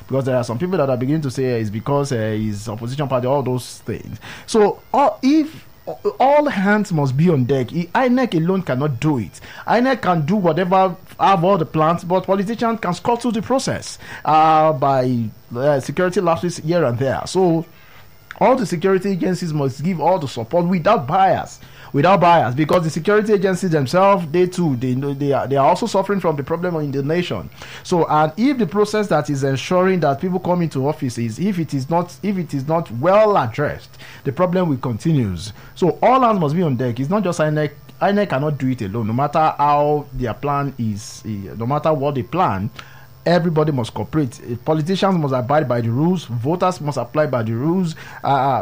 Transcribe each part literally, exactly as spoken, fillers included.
because there are some people that are beginning to say uh, it's because uh, he's opposition party, all those things. So uh, if all hands must be on deck. I N E C alone cannot do it. I N E C can do whatever, have all the plans, but politicians can scuttle the process uh, by uh, security lapses here and there. So all the security agencies must give all the support without bias. Without bias, because the security agencies themselves, they too, they know they are they are also suffering from the problem in the nation. So, and if the process that is ensuring that people come into offices, if it is not if it is not well addressed, the problem will continues. So, all hands must be on deck. It's not just I N E C. I N E C cannot do it alone. No matter how their plan is, no matter what they plan, everybody must cooperate. Politicians must abide by the rules. Voters must apply by the rules. Uh,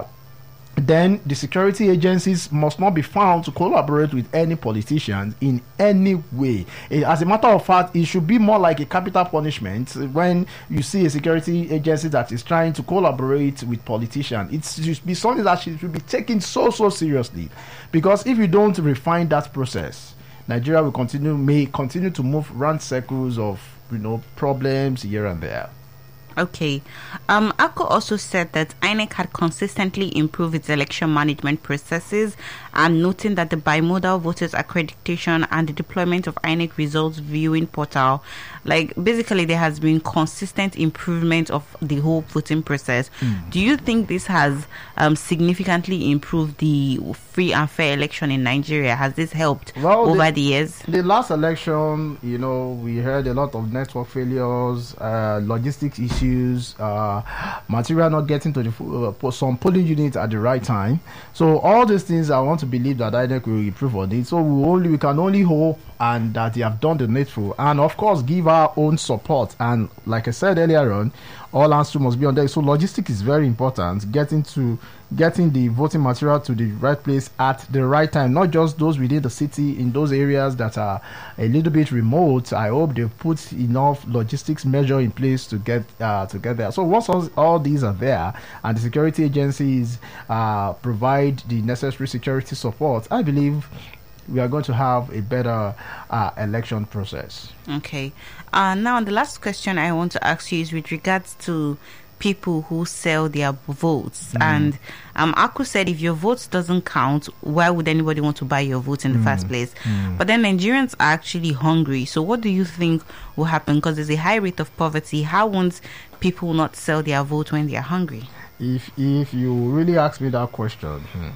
Then the security agencies must not be found to collaborate with any politicians in any way. As a matter of fact, it should be more like a capital punishment when you see a security agency that is trying to collaborate with politicians. It should be something that should be taken so, so seriously. Because if you don't refine that process, Nigeria will continue, may continue to move round circles of, you know, problems here and there. Okay. Um, A C O also said that I N E C had consistently improved its election management processes, and noting that the bimodal voters accreditation and the deployment of I N E C results viewing portal, like basically there has been consistent improvement of the whole voting process. Mm. Do you think this has um, significantly improved the free and fair election in Nigeria? Has this helped well, over the, the years? The last election, you know, we heard a lot of network failures, uh, logistics issues, uh, material not getting to the uh, some polling units at the right time. So all these things, I want to believe that I N E C will improve on it. So we only we can only hope and that they have done the needful, and of course give our own support. And like I said earlier on, all hands must be on deck. So logistics is very important. Getting to getting the voting material to the right place at the right time, not just those within the city, in those areas that are a little bit remote. I hope they put enough logistics measure in place to get uh, to get there. So once all, all these are there and the security agencies uh, provide the necessary security support, I believe we are going to have a better uh, election process. Okay. Uh, now, the last question I want to ask you is with regards to people who sell their votes. Mm. And um, A C O said if your vote doesn't count, why would anybody want to buy your vote in the mm. first place? Mm. But then Nigerians are actually hungry. So what do you think will happen? Because there's a high rate of poverty. How won't people not sell their vote when they are hungry? If, if you really ask me that question, hmm.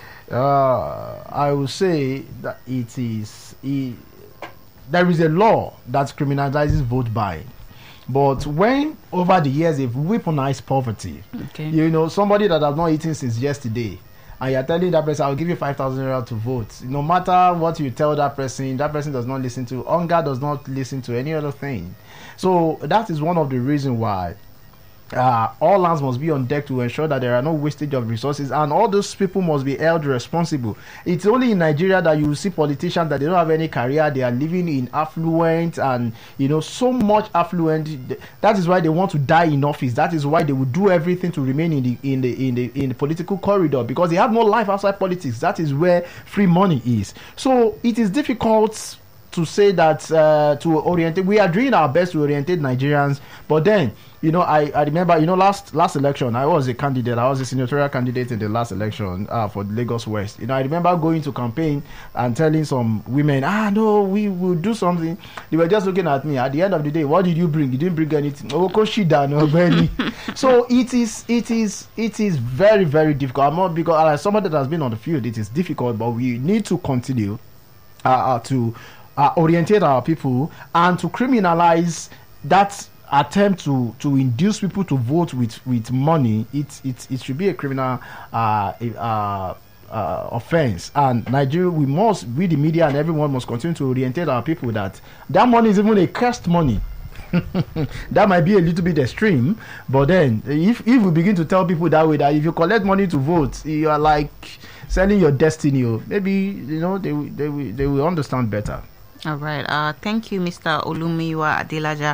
Uh, I will say that it is it, there is a law that criminalizes vote buying, but when over the years they've weaponized poverty, okay. you know, somebody that has not eaten since yesterday, and you're telling that person, I'll give you five thousand naira to vote. No matter what you tell that person, that person does not listen to. Hunger does not listen to any other thing. So that is one of the reasons why Uh, all hands must be on deck to ensure that there are no wastage of resources, and all those people must be held responsible. It's only in Nigeria that you see politicians that they don't have any career, they are living in affluent and, you know, so much affluent. That is why they want to die in office. That is why they will do everything to remain in the in the in the in the political corridor, because they have no life outside politics. That is where free money is. So it is difficult to say that uh, to orientate. We are doing our best to orientate Nigerians, but then, you know, I, I remember, you know, last last election, I was a candidate. I was a senatorial candidate in the last election uh, for Lagos West. You know, I remember going to campaign and telling some women, ah, no, we will do something. They were just looking at me. At the end of the day, what did you bring? You didn't bring anything. So it is, it is, it is very, very difficult. I'm not, because as somebody that has been on the field, it is difficult, but we need to continue uh, uh, to uh, orientate our people and to criminalize that attempt to to induce people to vote with with money. It it it should be a criminal uh, uh, uh, offense. And Nigeria, we must, we the media and everyone must continue to orientate our people that that money is even a cursed money. That might be a little bit extreme, but then if if we begin to tell people that way, that if you collect money to vote, you are like selling your destiny, maybe, you know, they they will they will understand better. All right. Uh, thank you, Mister Olumiwa Adelaja,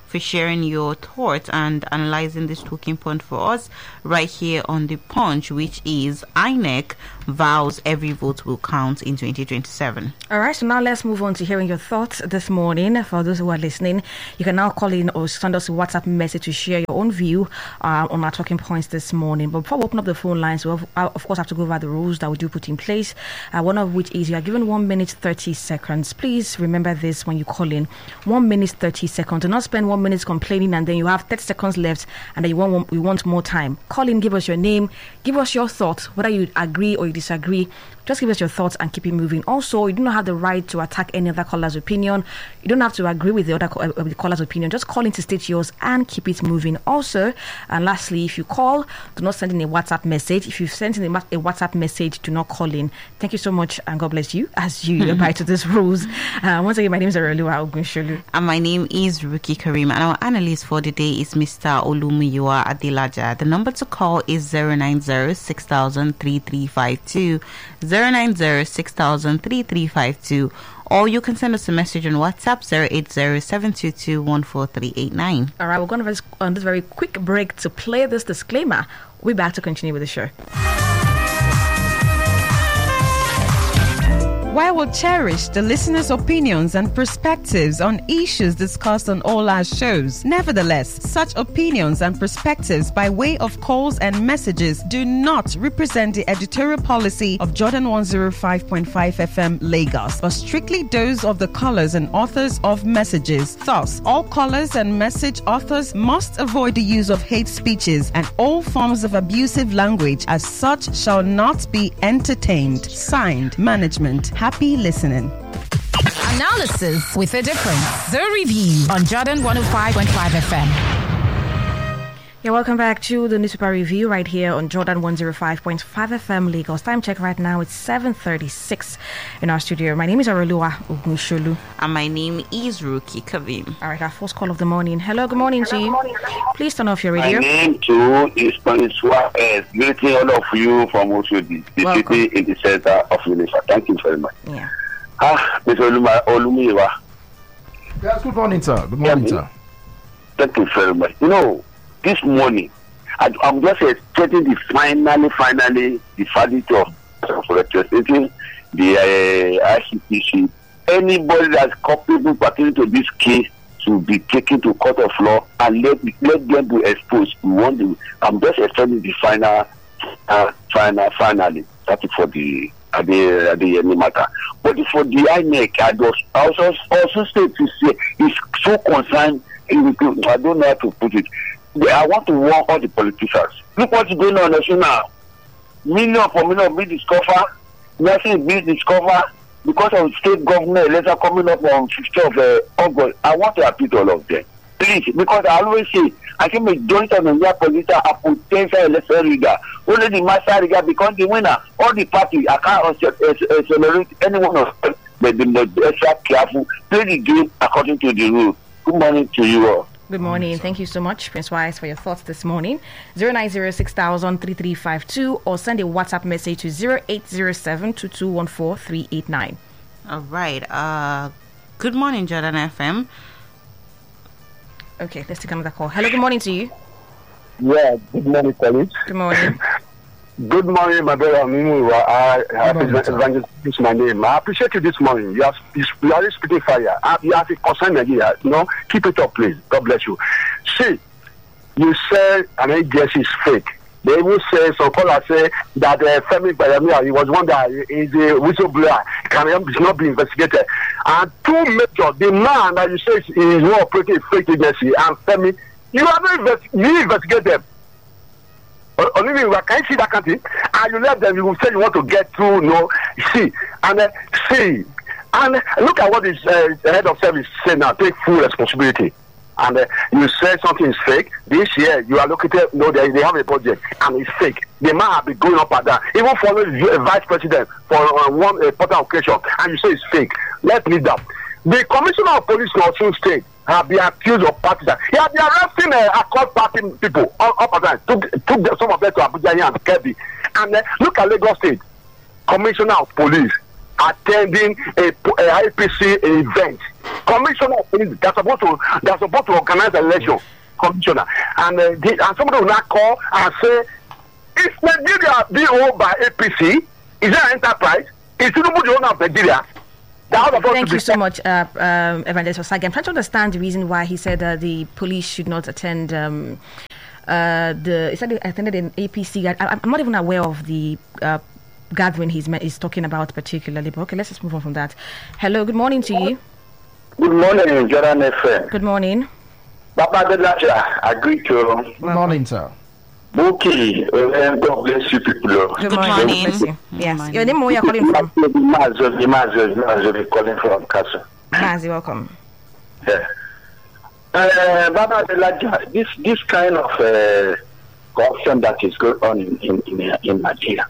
for sharing your thoughts and analyzing this talking point for us right here on The Punch, which is I N E C vows every vote will count in twenty twenty-seven. All right, so now let's move on to hearing your thoughts this morning. For those who are listening, you can now call in or send us a WhatsApp message to share your own view uh, on our talking points this morning. But before we open up the phone lines, we have, uh, of course have to go over the rules that we do put in place, uh, one of which is you are given one minute thirty seconds. Please remember this when you call in. One minute thirty seconds. Do not spend one minute complaining and then you have thirty seconds left and then you want, you want more time. Call in, give us your name, give us your thoughts, whether you agree or you disagree. Just give us your thoughts and keep it moving. Also, you do not have the right to attack any other caller's opinion. You don't have to agree with the other uh, with the caller's opinion. Just call in to state yours and keep it moving. Also, and lastly, if you call, do not send in a WhatsApp message. If you've sent in a, a WhatsApp message, do not call in. Thank you so much and God bless you as you abide to these rules. Uh, once again, my name is Arelua Ogunsholu. And my name is Ruki Karim. And our analyst for the day is Mister Olumuyiwa Adilaja. The number to call is zero nine zero six thousand three three five two. zero nine zero six thousand three three five two, or you can send us a message on WhatsApp zero eight zero seven two two one four three eight nine. All right, we're going to on this very quick break to play this disclaimer. We'll be back to continue with the show. While we'll cherish the listeners' opinions and perspectives on issues discussed on all our shows, nevertheless, such opinions and perspectives by way of calls and messages do not represent the editorial policy of Jordan one oh five point five F M Lagos, but strictly those of the callers and authors of messages. Thus, all callers and message authors must avoid the use of hate speeches and all forms of abusive language, as such shall not be entertained. Signed, Management. Happy listening. Analysis with a difference. The Review on Jordan one oh five point five F M. Yeah, welcome back to the newspaper review right here on Jordan one oh five point five F M Lagos. Time check right now, it's seven thirty-six in our studio. My name is Arelua Ogunsholu. And my name is Ruki Kavim. All right, our first call of the morning. Hello, good morning to you. Please turn off your radio. My name too is Paniswa S. Greeting all of you from Oshodi, the Welcome. city in the center of Unisa. Thank you very much. Yeah. Ah, Mister Olumiwa. Yes, good morning, sir. Good morning, Yeah, sir. Thank you very much. You know, this morning, I, I'm just expecting the finally, finally, the verdict of, of representing the uh, I C P C. Anybody that's culpable pertaining to this case to be taken to court of law and let let them be exposed. We want to, I'm just expecting the final, uh, final, finally. That's it for the at the at the any matter. But for the I N E C, I was also also say to say it's so concerned. I don't know how to put it. I want to warn all the politicians. Look what's going on now. Million for million be discovered. Nothing be discovered because of state government election coming up on fifteenth of uh, August. I want to appeal to all of them. Please, because I always say, I think majority of the Nigeria politicians are potential election rigger. Only the master rigger becomes the winner. All the parties, I can't accelerate any one of them, but they must be extra careful. Play the game according to the rule. Good morning to you all. Good morning. Thank you so much, Prince Wise, for your thoughts this morning. zero nine zero six thousand three three five two or send a WhatsApp message to zero eight zero seven two two one four three eight nine. All right. Uh, good morning, Jordan F M. Okay, let's take another call. Hello, good morning to you. Yeah, good morning, colleagues. Good morning. Good morning, my brother. I have morning, sir. evangelist my name. I appreciate you this morning. You are, you are speaking fire. You have a concern Nigeria. You know, keep it up, please. God bless you. See, you said an I guess is fake. They even say, some callers say that uh, Femi Bayamia, he was one that is a whistleblower, can not be investigated. And two major, the man that you say is, is not operating a fake agency, and Femi, you have not invest, you investigate them. Olivia, can you see that country? And you let them, you will say you want to get through, you know, see, and uh, see, and look at what this uh, the head of service said now, take full responsibility. And uh, you say something is fake. This year, you are looking at, no, they, they have a budget, and it's fake. The man have been going up and down, even following the vice president for uh, one important occasion, and you say it's fake. Let's leave that. The commissioner of police in Osun State have been accused of partisan. He has been arresting uh, accord party people up, up and down. Took, took the, some of them to Abuja and Kebbi. And uh, look at Lagos State, commissioner of police. attending a, a I P C event. Commissioner of police, they're supposed to, they're supposed to organize an election. Commissioner. And, uh, they, and somebody will not call and say, if Nigeria being owned by A P C, is that an enterprise? Is Tinubu the owner of Nigeria? Thank you so much, uh, um, Evangelist Osage. I'm trying to understand the reason why he said uh, the police should not attend. Um, uh, the he said they attended an A P C. I, I'm not even aware of the uh, gathering he's met, he's talking about particularly. But okay, let's just move on from that. Hello, good morning to you. Good morning, Jordan F M. Good morning. Baba Delaja, agree to. Good morning, sir. Buki, uh, God bless you people. Good, Good morning. morning. Yes. Morning. Your name, where you're calling from? Mazovi, Mazovi, Mazovi, calling from Castle. Mazi, welcome. Yeah. Uh, Baba Delaja, this this kind of uh, corruption that is going on in in, in, in Nigeria.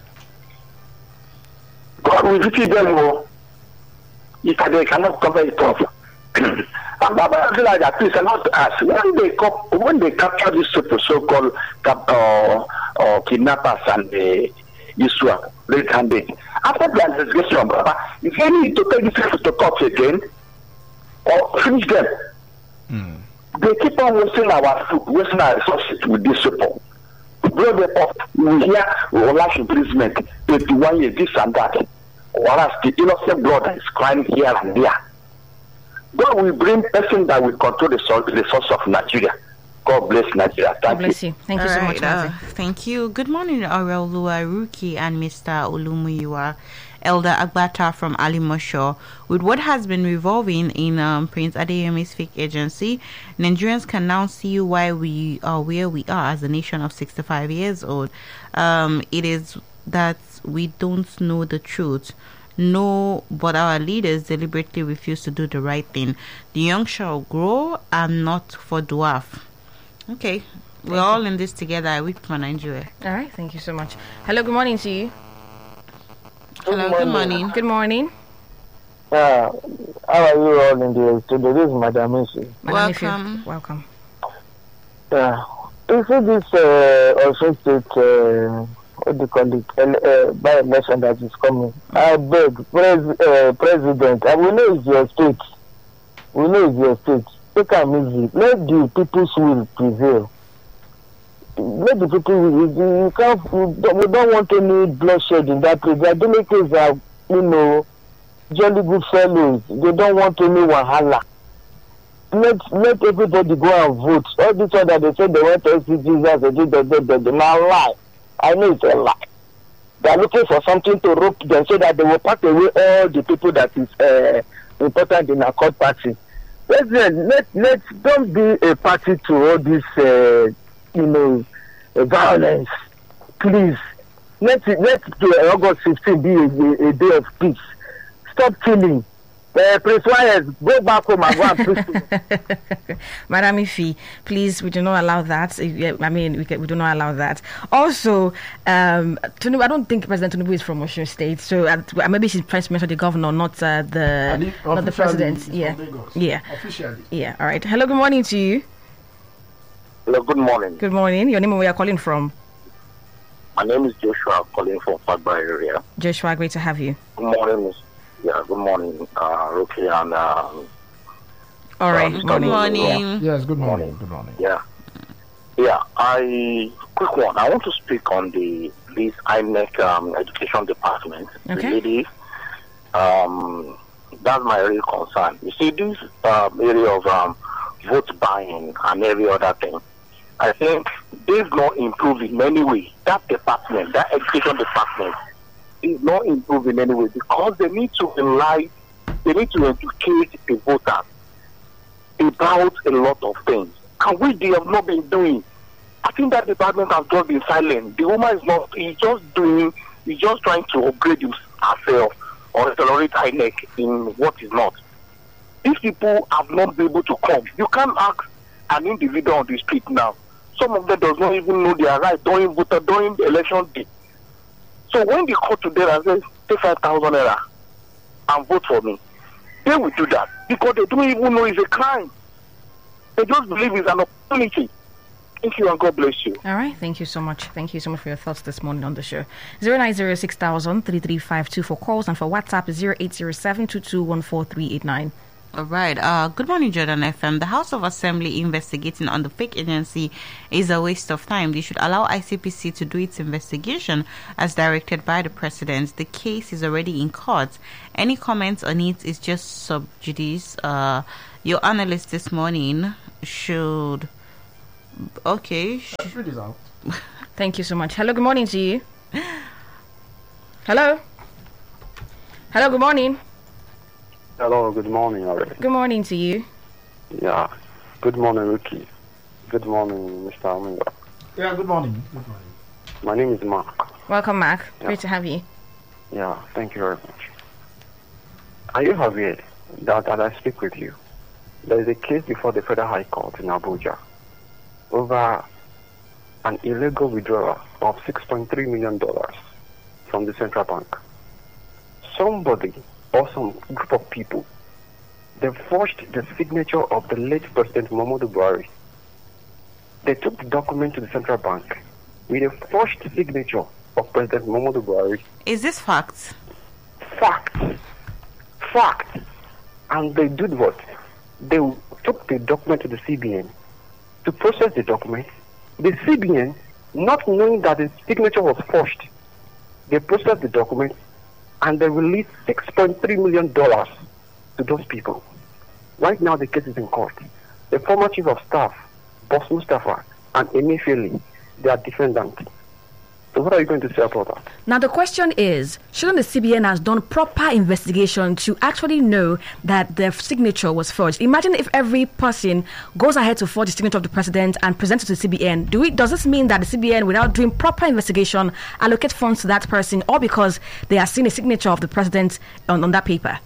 God will visit them all. If they cannot cover it up. And Baba Delaja, please cannot ask when they co- when they capture these so-called cap- uh, uh, kidnappers and the Iswa red-handed. After the investigation, Baba, is they need to take these people to court again or finish them? Mm. They keep on wasting our food, wasting our resources with these people. We blow them up. We hear lash imprisonment, twenty-one years, this and that. Whereas the innocent blood is crying here and there. God will bring person that will control the source, the source of Nigeria. God bless Nigeria. Thank God bless you. you. Thank All you so right, much, uh, Thank you. Good morning, Aurelua Ruki and Mister Olumuyiwa. Elder Agbata from Alimosho. With what has been revolving in um, Prince Adeyeme's fake agency, Nigerians can now see why we are where we are as a nation of sixty-five years old. Um, it is that we don't know the truth. No, but our leaders deliberately refuse to do the right thing. The young shall grow and not for dwarf. Okay, we're thank all you. In this together. I wish for Nigeria. All right, thank you so much. Hello, good morning to you. Hello, good morning. Good morning. Uh, how are you all in the studio? This is Madam Ishi. Welcome. Welcome. Yeah. You see this uh, also state, uh, what do you call it, uh, by election that is coming. I beg, pres- uh, President, I will know it's your state. We know it's your state. Take them easy. Let the people's will prevail. Let the people will. You can't, we don't want any bloodshed in that place. The Adelekes are, you know, jolly good fellows. They don't want any wahala. Let let everybody go and vote. All this one that they say they want to see Jesus, they did that, they did now lie. I know it's a lie. They are looking for something to rope them so that they will pack away all the people that is uh, important in a court party. President, let let don't be a party to all this, uh, you know, uh, violence. Please, let it, let uh, August fifteenth be a, a day of peace. Stop killing. Uh, Prince Wires, go back home and go and preach. Madam Ifi, please, we do not allow that. I mean, we, can, we do not allow that. Also, um, Tinubu, I don't think President Tinubu is from Osun State, so uh, maybe she's trying to mention the governor, not uh, the not the president. Yeah, yeah, officially. Yeah. All right. Hello. Good morning to you. Hello. Good morning. Good morning. Your name and where you're calling from? My name is Joshua. I'm calling from Fagba area. Joshua, great to have you. Good morning, Miss. Yeah, good morning, uh, Rocky and. Um, All right, uh, good morning. Yeah. Yes, good morning. Good morning. Yeah, yeah. I quick one. I want to speak on the this I N E C um, education department. Okay. The lady, um, that's my real concern. You see, this um, area of um, vote buying and every other thing. I think they've not improved in any way. That department, that education department, is not improved in any way because they need to rely, they need to educate the voters about a lot of things. And which they have not been doing. I think that department has just been silent. The woman is not, he's just doing, he's just trying to upgrade herself or accelerate I N E C in what is not. If people have not been able to come, you can't ask an individual on the street now. Some of them does not even know their right during voter during the election day. So when they call today and say, take five thousand naira and vote for me, they will do that because they don't even know it's a crime. They just believe it's an opportunity. Thank you and God bless you. All right. Thank you so much. Thank you so much for your thoughts this morning on the show. zero nine zero six thousand three three five two for calls, and for WhatsApp zero eight zero seven two two one four three eight nine. All right. Uh, good morning, Jordan F M. The House of Assembly investigating on the fake agency is a waste of time. They should allow I C P C to do its investigation as directed by the president. The case is already in court. Any comments on it is just sub judice. Uh, your analyst this morning should... Okay. Let's read this out. Thank you so much. Hello, good morning to you. Hello. Hello, good morning. Hello, good morning already. Good morning to you. Yeah. Good morning, Ricky. Good morning, Mister Aminga. Yeah, good morning. Good morning. My name is Mark. Welcome, Mark. Yeah. Great to have you. Yeah, thank you very much. Are you aware that as I speak with you, there is a case before the Federal High Court in Abuja over an illegal withdrawal of six point three million dollars from the central bank? Somebody or some group of people, they forged the signature of the late President Muhammadu Buhari. They took the document to the central bank with a forged signature of President Muhammadu Buhari. Is this fact? Fact. Fact. And they did what? They took the document to the C B N to process the document. The C B N, not knowing that the signature was forged, they processed the document and they released six point three million dollars to those people. Right now, the case is in court. The former chief of staff, Boss Mustafa, and Emefiele, they are defendants. So what are you going to say about that? Now, the question is, shouldn't the C B N has done proper investigation to actually know that their signature was forged? Imagine if every person goes ahead to forge the signature of the president and presents it to the C B N. Do we, does this mean that the C B N, without doing proper investigation, allocate funds to that person, or because they have seen a signature of the president on, on that paper?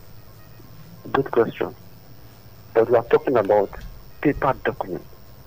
Good question. But we are talking about paper documents.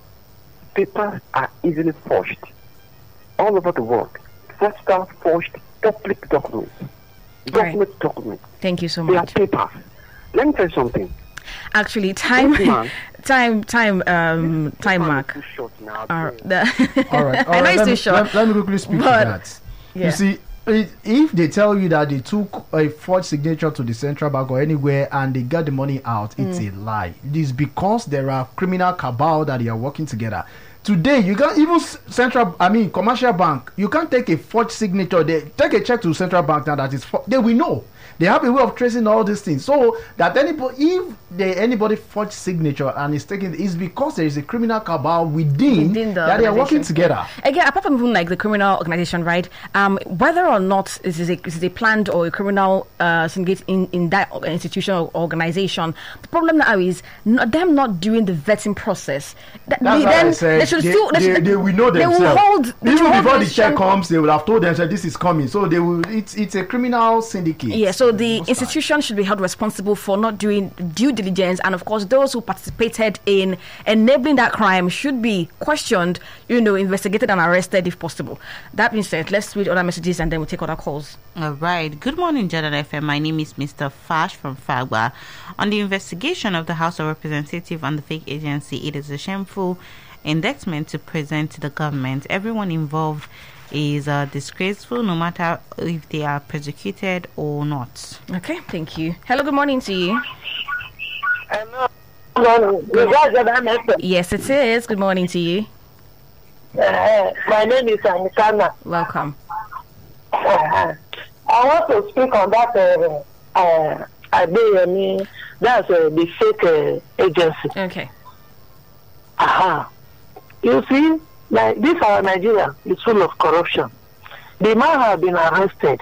Papers are easily forged all over the world. First are forged public documents. Document right. documents. Thank you so They are much. papers. Let me tell you something. Actually, time, This man- time, time, um, time This man mark. is too short now. Uh, the All right. All I know right. it's Let too me, short. let, let me quickly speak but- to that. yeah. You see, it, if they tell you that they took a forged signature to the central bank or anywhere and they got the money out, it's a lie. It is because there are criminal cabal that they are working together. Today, you can't even s- central, I mean, commercial bank, you can't take a forged signature. They take a check to central bank now that is, for, they will know. They have a way of tracing all these things. So that anybody, if they, anybody forged signature and is taking, it's because there is a criminal cabal within, Within the that they are working organization. together. Again, apart from even like the criminal organization, right? Um, whether or not this is a, this is a planned or a criminal uh, syndicate in, in that institution or organization, the problem now is not, them not doing the vetting process. Th- That's they, why I then said they should they, still. they, should, they will know they themselves. will hold. they Even should hold before the decision- check comes, they will have told themselves this is coming. So they will. It's it's a criminal syndicate. Yeah, so the Most institution should be held responsible for not doing due diligence, and of course, those who participated in enabling that crime should be questioned, you know, investigated and arrested if possible. That being said, let's read other messages and then we'll take other calls. All right. Good morning, Jordan F M. My name is Mister Fash from Fagba. On the investigation of the House of Representatives on the fake agency, it is a shameful indictment to present to the government. Everyone involved is uh, disgraceful, no matter if they are persecuted or not. Okay, thank you. Hello, good morning to you. Hello. Hello. Is that Jordan F M? Yes, it is. Good morning to you. Uh, my name is Anikana. Welcome. Uh, I want to speak on that. Uh, uh, Adeyemi, that's uh, the fake uh, agency. Okay. Aha. You see, like this our Nigeria is full of corruption. The man has been arrested.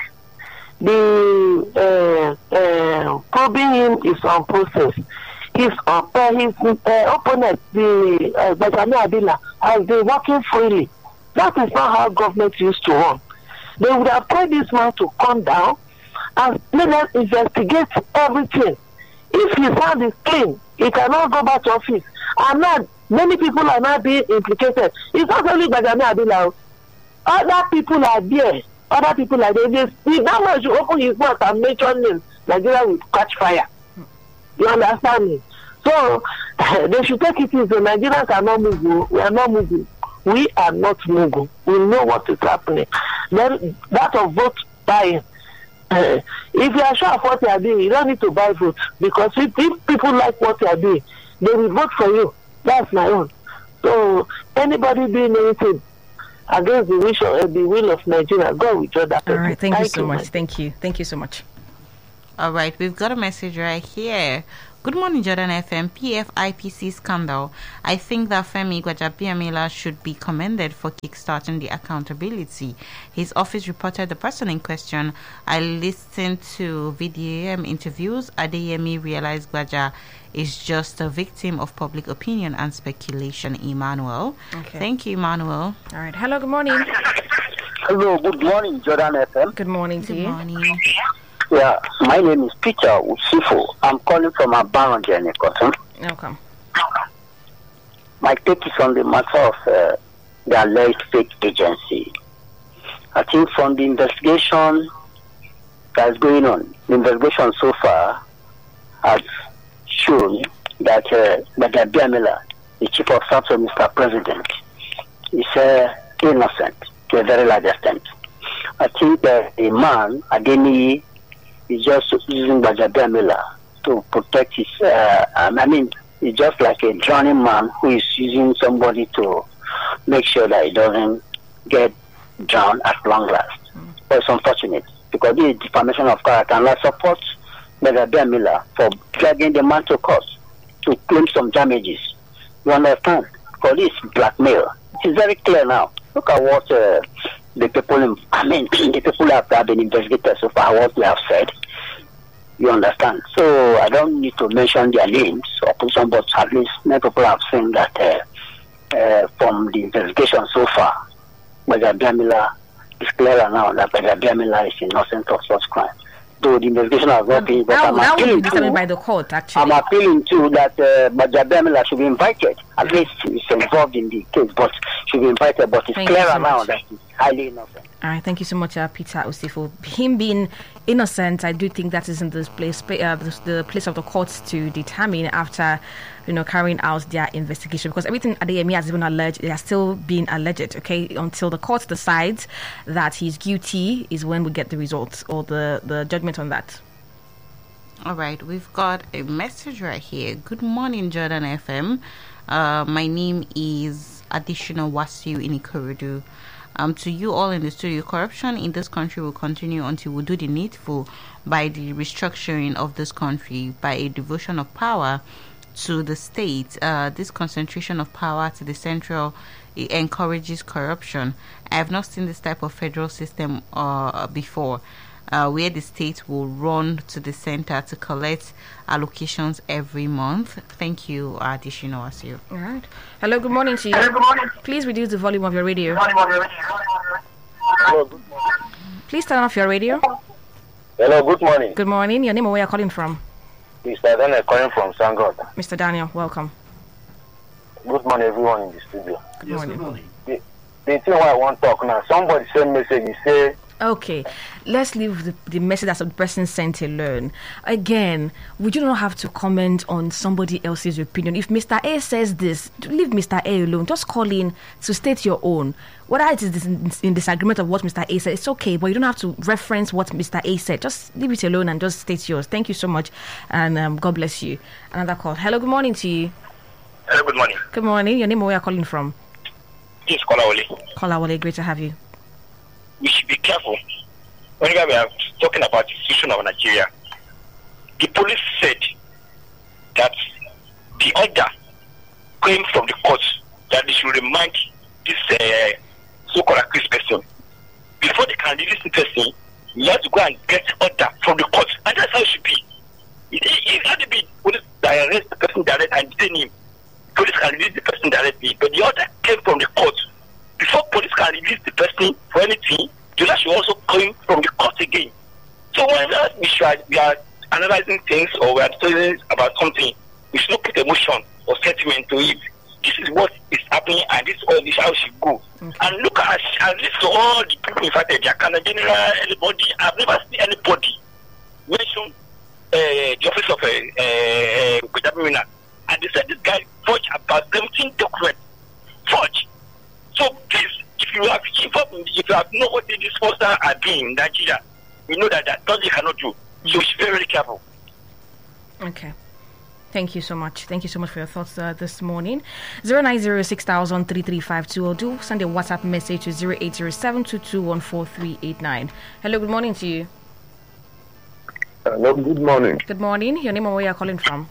The uh, uh, probing him is on process. His, uh, his uh, opponent, the uh, Benjamin Abila, has been working freely. That is not how government used to run. They would have told this man to come down and let them investigate everything. If his hand is clean, he cannot go back to office. And now, many people are not being implicated. It's not only Benjamin Abila. Other people are there. Other people are there. They, if that man should open his mouth and mention names, Nigeria will catch fire. You understand me? So, they should take it easy. Nigerians are not moving. We are not moving. We are not Mugu. We know what is happening. Then that of vote buying. Uh, if you are sure of what you are doing, you don't need to buy vote, because if, if people like what you are doing, they will vote for you. That's my own. So anybody doing anything against the wish of, uh, the will of Nigeria, go with your that. All right, thank, thank you so you, much. man. Thank you. Thank you so much. All right, we've got a message right here. Good morning, Jordan F M. P F I P C scandal. I think that Femi Gbajabiamila should be commended for kickstarting the accountability. His office reported the person in question. I listened to V D A M interviews. Adeyemi realized Gbaja is just a victim of public opinion and speculation. Emmanuel. Okay. Thank you, Emmanuel. All right. Hello, good morning. Hello, good morning, Jordan F M. Good morning to Good you. morning. Yeah, my name is Peter Usifo. I'm calling from Abaron Cotton. Welcome. My take is on the matter of uh, the alleged fake agency. I think from the investigation that is going on, the investigation so far has shown that uh, Gbajabiamila, the chief of staff of Mister President, is uh, innocent to a very large extent. I think that a man, Adeni, is just using Gbajabiamila to protect his, uh, I mean, he's just like a drowning man who is using somebody to make sure that he doesn't get drowned at long last. Mm. But it's unfortunate, because this is defamation of character, and I support Gbajabiamila for dragging the man to court to claim some damages. You understand? For this blackmail, it is very clear now. Look at what uh, the people, I mean, the people have been investigated so far, what they have said. You understand? So I don't need to mention their names or put some, but at least many people have seen that uh, uh, from the investigation so far, Gbajabiamila is clearer now that Gbajabiamila is innocent of such crime. Though the investigation has not been, but that, I'm that appealing would be determined to, by the court, actually. I'm appealing to that uh, Gbajabiamila should be invited. At least he's involved in the case, but should be invited. But it's Thank you clearer so now much. that he's highly innocent. All right, thank you so much, uh, Peter Usifo. Him being innocent, I do think that is in this place, uh, the, the place of the courts to determine after, you know, carrying out their investigation. Because everything Adeyemi has been alleged, they are still being alleged. Okay, until the court decides that he's guilty, is when we get the results or the the judgment on that. All right, we've got a message right here. Good morning, Jordan F M. Uh, my name is Additional Wasiu in Ikorodu. Um, to you all in the studio, corruption in this country will continue until we do the needful by the restructuring of this country, by a devotion of power to the state. Uh, this concentration of power to the central, it encourages corruption. I have not seen this type of federal system uh, before. Uh, where the state will run to the center to collect allocations every month. Thank you, Additional Asio. All right. Hello, good morning to you. Hello, good morning. Please reduce the volume of your radio. Hello, good morning. Please turn off your radio. Hello, good morning. Good morning. Your name and where you're calling from? Mister Daniel calling from Sangod. Mister Daniel, welcome. Good morning, everyone in the studio. Good morning. The, the thing why I want to talk now, somebody sent message, you say, Okay, let's leave the, the message that the person sent alone. Again, we do not have to comment on somebody else's opinion. If Mister A says this, leave Mister A alone. Just call in to state your own. Whether it is in disagreement of what Mister A said, it's okay, but you don't have to reference what Mister A said. Just leave it alone and just state yours. Thank you so much, and um, God bless you. Another call. Hello, good morning to you. Hello, good morning. Good morning. Your name and where you're calling from? This is Kolawole. Kolawole, great to have you. We should be careful whenever we are talking about the situation of Nigeria. The police said that the order came from the court that they should remind this uh, so-called accused person. Before they can release the person, you have to go and get order from the court. And that's how it should be. It, it, it had to be police that arrest the person directly and detain him. Police can release the person directly. But the order came from the court. Before police can release the person for anything, the order should also come from the court again. So when we, should, we are analyzing things or we are talking about something, we should not put emotion or sentiment to it. This is what is happening and this is all this how it should go. Okay. And look at and listen to all the people invited, their kind of general, anybody. I've never seen anybody mention uh, the office of a uh, uh, and they said this guy forged about seventeen documents. Forged. So So please, if you have if you have know what these sponsors are doing in Nigeria, we know that that nothing cannot do. So we should be very, very careful. Okay. Thank you so much. Thank you so much for your thoughts uh, this morning. zero nine zero six thousand three three five two or do send a WhatsApp message to zero eight zero seven two two one four three eight nine. Hello, good morning to you. Hello, good morning. Good morning. Your name and where you're calling from?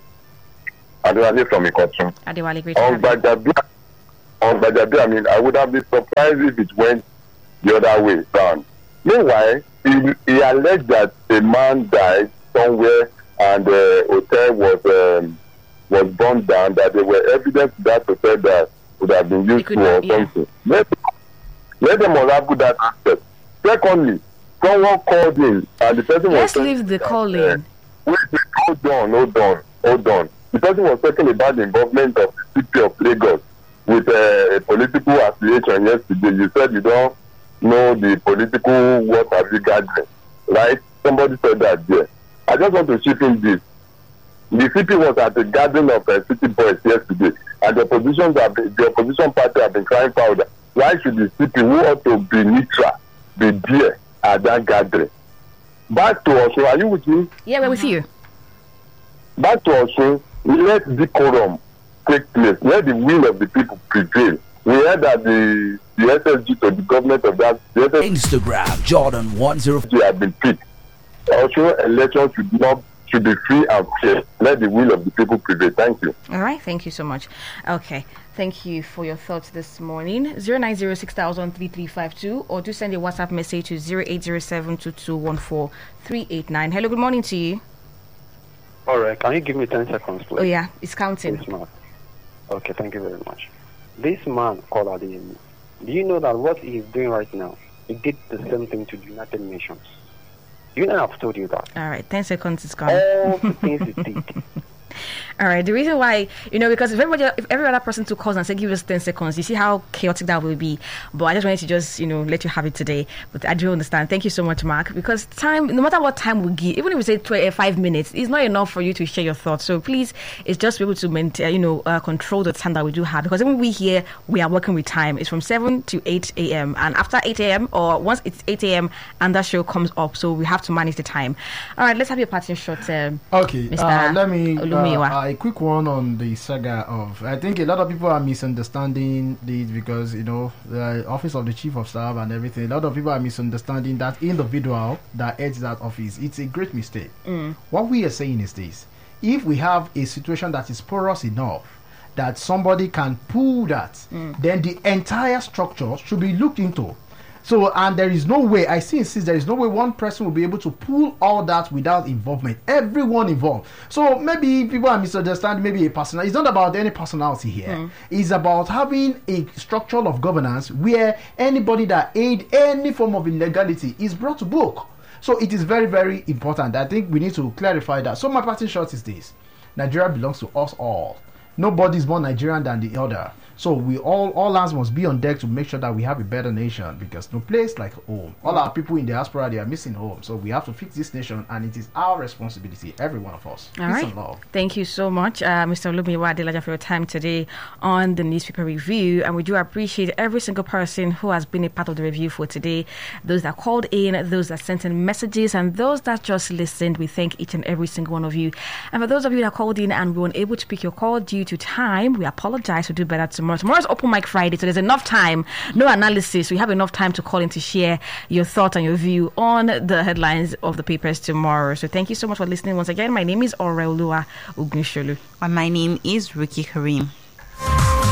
Adewale from Ikotun. Adewale, great to On have you. Bajabia, on Bajabia, I mean, I would have been surprised if it went the other way round. Meanwhile, he, he alleged that a man died somewhere and the hotel was um, was burned down, that there were evidence that hotel that would have been used could to or not- yeah. something. Let, let them unravel that aspect. Secondly, someone called in and the person Let's was... leave the call uh, in. Wait, wait, hold on, hold on, hold on. The person was talking about the involvement of the city of Lagos with uh, a political affiliation yesterday. You said you don't know the political what have you gathering, right? Somebody said that there. I just want to chip in this. The C P was at the gathering of uh, City Boys yesterday, and the opposition, have been, the opposition party have been crying powder. Why should the C P, who ought to be neutral, be there at that gathering? Back to Osun, are you with me? Yeah, we're with you. Back to Osun, let decorum take place. Let the will of the people prevail. We heard that the, the S S G to the government of that the S S G Instagram, Jordan one zero five. have been picked. Also, elections should not should be free and fair. Let the will of the people prevail. Thank you. All right, thank you so much. Okay, thank you for your thoughts this morning. zero nine zero six thousand three three five two or do send a WhatsApp message to zero eight zero seven two two one four three eight nine. Hello, good morning to you. All right, can you give me ten seconds, please? Oh yeah, it's counting. This man. Okay, thank you very much. This man, called Adeyemi, do you know that what he is doing right now, he did the same thing to the United Nations? You know I've told you that. All right, ten seconds is gone. All the things he did. All right, the reason why, you know, because if everybody, if every other person took calls and said give us ten seconds, you see how chaotic that will be. But I just wanted to just, you know, let you have it today. But I do understand. Thank you so much, Mark, because time, no matter what time we give, even if we say twenty, five minutes, it's not enough for you to share your thoughts. So please, it's just be able to maintain, you know, uh, control the time that we do have. Because even we here, we are working with time. It's from seven to eight a.m. And after eight a.m. or once it's eight a.m. and that show comes up, so we have to manage the time. All right, let's have your parting shot, um, Okay, Mister uh, let me Olumiwa. uh, a quick one on the saga of. I think a lot of people are misunderstanding this because you know the office of the chief of staff and everything. A lot of people are misunderstanding that individual that heads that office. It's a great mistake. Mm. What we are saying is this: if we have a situation that is porous enough that somebody can pull that, Mm. then the entire structure should be looked into. So, and there is no way, I see insist, there is no way one person will be able to pull all that without involvement. Everyone involved. So maybe people are misunderstanding, maybe a personal. It's not about any personality here. Mm. It's about having a structure of governance where anybody that aid any form of illegality is brought to book. So it is very, very important. I think we need to clarify that. So my parting shot is this: Nigeria belongs to us all. Nobody is more Nigerian than the other. So we all, all hands must be on deck to make sure that we have a better nation, because no place like home. All our people in the diaspora, they are missing home. So we have to fix this nation, and it is our responsibility, every one of us. All Peace right. and love. Thank you so much, uh, Mister Olumiwa Adelaja, for your time today on the newspaper review. And we do appreciate every single person who has been a part of the review for today. Those that called in, those that sent in messages, and those that just listened. We thank each and every single one of you. And for those of you that called in and we weren't able to pick your call due to time, we apologize. We'll do better tomorrow. Tomorrow's open mic Friday, so there's enough time, no analysis. We have enough time to call in to share your thoughts and your view on the headlines of the papers tomorrow. So thank you so much for listening once again. My name is Orelua Ugunsholu. And my name is Ricky Karim.